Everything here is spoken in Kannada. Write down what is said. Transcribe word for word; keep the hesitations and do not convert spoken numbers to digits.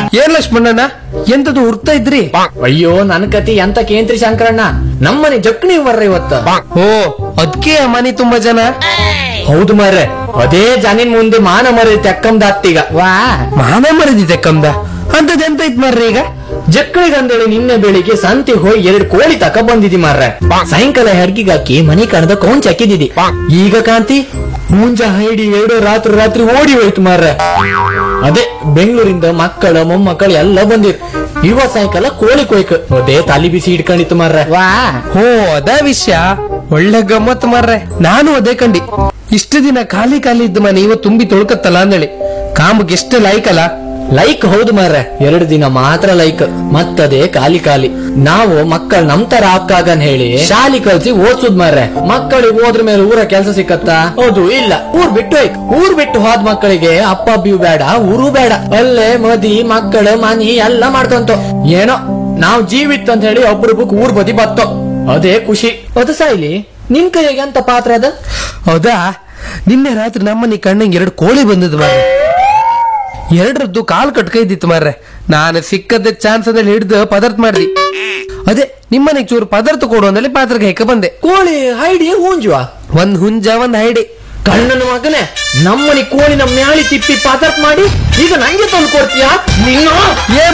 ಏನ್ ಲಕ್ಷ್ಮಣ್ಣಣ್ಣ ಎಂತದು ಹುಡ್ತಾ ಇದ್ರಿ? ಅಯ್ಯೋ ನನ್ ಕತಿ ಎಂತ ಕೇಂದ್ರಿ ಶಂಕರಣ್ಣ, ನಮ್ಮನೆ ಜಕ್ನಿ ಬರ್ರ ಇವತ್ತ. ಓ ಅದ್ಕೆ ಮನೆ ತುಂಬಾ ಜನ. ಹೌದು ಮಾರ್ರೆ, ಅದೇ ಜನಿನ್ ಮುಂದೆ ಮಾನ ಮರಿ ತೆಕ್ಕಂದಾತ್ತೀಗ. ವಾ ಮಾನ ಮರದಿದೆ ಕಮ್ದ ಅಂತದ್ ಎಂತ ಇತ್ ಮಾರ್ರಿ ಈಗ? ಜಕ್ಕಳಿಗಂದೇಳಿ ನಿನ್ನೆ ಬೆಳಿಗ್ಗೆ ಸಂತೆ ಹೋಗಿ ಎರಡು ಕೋಳಿ ತಕ ಬಂದಿದಿ ಮಾರ್ರೆ. ಸಾಯಂಕಾಲ ಹೆಡ್ಗಿಗಾಕಿ ಮನೆ ಕಣದ ಕೌಂಚ್ ಹಾಕಿದಿದಿ. ಈಗ ಕಾಂತಿ ಮುಂಜ ಹೈಡಿ ಎರಡು ರಾತ್ರಿ ರಾತ್ರಿ ಓಡಿ ಹೋಯ್ತು ಮಾರ್ರೆ. ಅದೇ ಬೆಂಗಳೂರಿಂದ ಮಕ್ಕಳ ಮೊಮ್ಮಕ್ಕಳು ಎಲ್ಲ ಬಂದಿರ್. ಇವತ್ ಸಾಯಂಕಾಲ ಕೋಳಿ ಕೊಯ್ಕ ಅದೇ ತಲಿ ಬಿಸಿ ಇಟ್ಕೊಂಡಿತ್ತು ಮಾರ್ರೆ. ವಾ ಓ ಅದ ವಿಷಯ, ಒಳ್ಳೆ ಗಮ್ಮತ್ ಮಾರ್ರೆ. ನಾನು ಅದೇ ಕಂಡಿ. ಇಷ್ಟು ದಿನ ಖಾಲಿ ಖಾಲಿ ಇದ್ದ ಮನೆ ಇವತ್ತು ತುಂಬಿ ತೊಳ್ಕತ್ತಲ್ಲ ಅಂದೇಳಿ ಕಾಂಬಕ್ಕೆ ಎಷ್ಟು ಲೈಕ್ ಅಲ್ಲ. ಲೈಕ್ ಹೌದು ಮಾರ್ರೆ, ಎರಡು ದಿನ ಮಾತ್ರ ಲೈಕ್, ಮತ್ತದೇ ಖಾಲಿ ಖಾಲಿ. ನಾವು ಮಕ್ಕಳು ನಮ್ ತರ ಹಾಕಾಗನ್ ಹೇಳಿ ಶಾಲಿ ಕಲ್ಸಿ ಓದ್ಸುದ್ ಮಾರ್ರೆ. ಮಕ್ಕಳಿಗೆ ಹೋದ್ರ ಮೇಲೆ ಊರ ಕೆಲ್ಸ ಸಿಕ್ಕತ್ತಾ? ಹೌದು ಇಲ್ಲ. ಊರ್ ಬಿಟ್ಟು ಹೋಯ್ತು. ಊರ್ ಬಿಟ್ಟು ಹೋದ್ ಮಕ್ಕಳಿಗೆ ಅಪ್ಪ ಅಬ್ಬಿಯು ಬೇಡ, ಊರು ಬೇಡ, ಅಲ್ಲೇ ಮದಿ ಮಕ್ಕಳು ಮನಿ ಎಲ್ಲ ಮಾಡ್ಕೊಂತ ಏನೋ ನಾವ್ ಜೀವಿತ್ ಅಂತ ಹೇಳಿ ಒಬ್ರೊಬ್ಬಕ್ ಊರ್ ಬದಿ ಬತ್ತೋ, ಅದೇ ಖುಷಿ. ಅದು ಸಾಯ್ಲಿ, ನಿನ್ ಕೈಗೆ ಅಂತ ಪಾತ್ರ ಅದ? ಹೌದಾ, ನಿನ್ನೆ ರಾತ್ರಿ ನಮ್ಮನೆ ಕಣ್ಣಂಗೆ ಎರಡು ಕೋಳಿ ಬಂದದ್ ಮಾರ್ರೆ. ಎರಡರದ್ದು ಕಾಲ್ ಕಟ್ಕೈದಿತ್ತು ಮಾರ್ರೆ. ನಾನು ಸಿಕ್ಕದ ಚಾನ್ಸ್ ಅಂದ್ರೆ ಹಿಡ್ದು ಪದಾರ್ಥ ಮಾಡ್ದಿ. ಅದೇ ನಿಮ್ಮನೆಗೆ ಚೂರು ಪದಾರ್ಥ ಕೊಡು ಅಂದಲ್ಲಿ ಪಾತ್ರಕ್ಕೆ ಹೆಕ್ಕ ಬಂದೆ. ಕೋಳಿ ಹೈಡಿ ಹೂಂಜುವ ಒಂದ್ ಹುಂಜ ಒಂದ್ ಹೈಡಿ. ಕಣ್ಣನ ಮಗನೇ, ನಮ್ಮನಿ ಕೋಳಿನ ಮ್ಯಾಳಿ ತಿಪ್ಪಿ ಪದಾರ್ಥ ಮಾಡಿ ಈಗ ನಂಗೆ ತಂದು ಕೊಡ್ತೀಯಾ? ನಿನ್ನ ಏ